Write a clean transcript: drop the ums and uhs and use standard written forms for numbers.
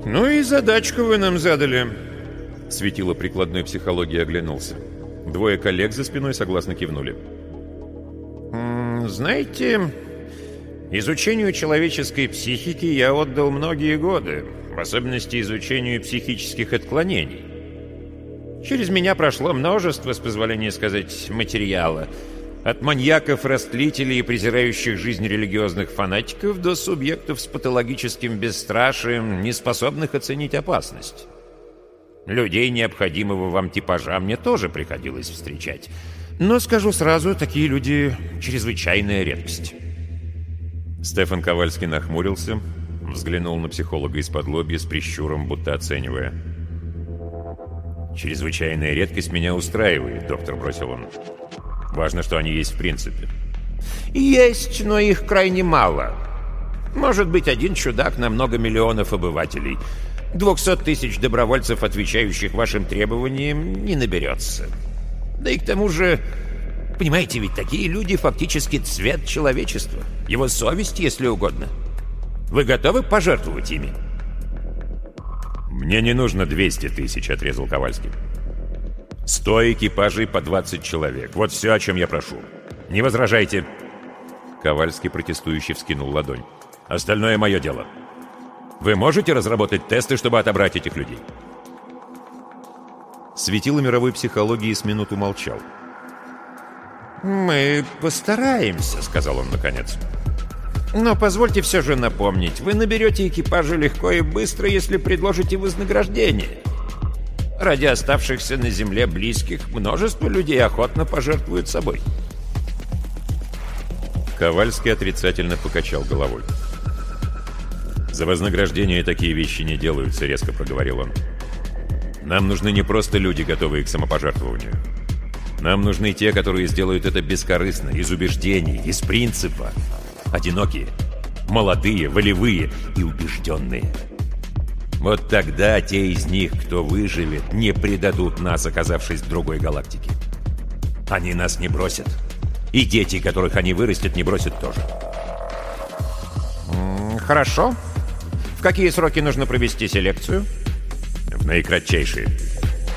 «Ну и задачку вы нам задали». Светило прикладной психологии оглянулся. Двое коллег за спиной согласно кивнули. «Знаете, изучению человеческой психики я отдал многие годы, в особенности изучению психических отклонений. Через меня прошло множество, с позволения сказать, материала. От маньяков-растлителей и презирающих жизнь религиозных фанатиков до субъектов с патологическим бесстрашием, не способных оценить опасность. Людей необходимого вам типажа мне тоже приходилось встречать. Но, скажу сразу, такие люди — чрезвычайная редкость». Стефан Ковальский нахмурился, взглянул на психолога из-под-лобья с прищуром, будто оценивая. «Чрезвычайная редкость меня устраивает», — доктор бросил он. «Важно, что они есть в принципе». «Есть, но их крайне мало. Может быть, один чудак на много миллионов обывателей. 200 тысяч добровольцев, отвечающих вашим требованиям, не наберется. Да и к тому же, понимаете, ведь такие люди фактически цвет человечества, его совесть, если угодно. Вы готовы пожертвовать ими?» «Мне не нужно 200 тысяч», — отрезал Ковальский. 100 экипажей по 20 человек. Вот все, о чем я прошу. Не возражайте». Ковальский протестующе вскинул ладонь. «Остальное мое дело. Вы можете разработать тесты, чтобы отобрать этих людей?» Светило мировой психологии с минуту молчал. «Мы постараемся», — сказал он наконец. «Но позвольте все же напомнить, вы наберете экипажи легко и быстро, если предложите вознаграждение. Ради оставшихся на земле близких множество людей охотно пожертвуют собой». Ковальский отрицательно покачал головой. «За вознаграждение такие вещи не делаются», — резко проговорил он. «Нам нужны не просто люди, готовые к самопожертвованию. Нам нужны те, которые сделают это бескорыстно, из убеждений, из принципа. Одинокие, молодые, волевые и убежденные. Вот тогда те из них, кто выживет, не предадут нас, оказавшись в другой галактике. Они нас не бросят. И дети, которых они вырастят, не бросят тоже». «Хорошо. В какие сроки нужно провести селекцию?» «В наикратчайшие.